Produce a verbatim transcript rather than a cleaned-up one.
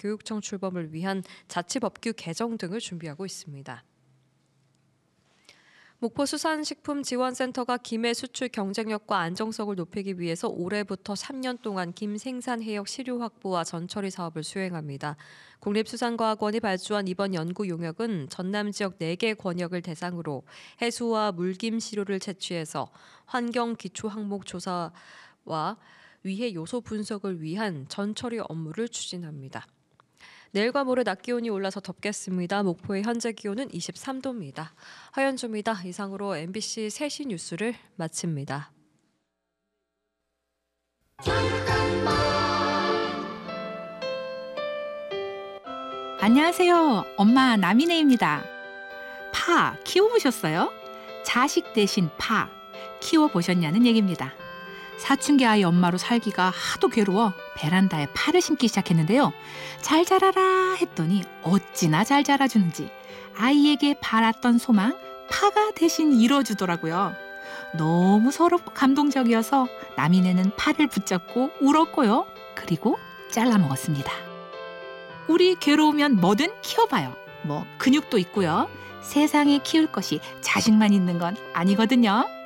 교육청 출범을 위한 자치법규 개정 등을 준비하고 있습니다. 목포 수산식품지원센터가 김의 수출 경쟁력과 안정성을 높이기 위해서 올해부터 삼 년 동안 김 생산 해역 시료 확보와 전처리 사업을 수행합니다. 국립수산과학원이 발주한 이번 연구 용역은 전남 지역 네 개 권역을 대상으로 해수와 물김 시료를 채취해서 환경 기초 항목 조사와 위해 요소 분석을 위한 전처리 업무를 추진합니다. 내일과 모레 낮 기온이 올라서 덥겠습니다. 목포의 현재 기온은 이십삼 도입니다. 하연주입니다. 이상으로 엠비씨 세 시 뉴스를 마칩니다. 안녕하세요. 엄마 나미네입니다. 파 키워보셨어요? 자식 대신 파 키워보셨냐는 얘기입니다. 사춘기 아이 엄마로 살기가 하도 괴로워 베란다에 파를 심기 시작했는데요. 잘 자라라 했더니 어찌나 잘 자라주는지 아이에게 바랐던 소망 파가 대신 이뤄주더라고요. 너무 서럽고 감동적이어서 나미네는 파를 붙잡고 울었고요. 그리고 잘라 먹었습니다. 우리 괴로우면 뭐든 키워봐요. 뭐 근육도 있고요. 세상에 키울 것이 자식만 있는 건 아니거든요.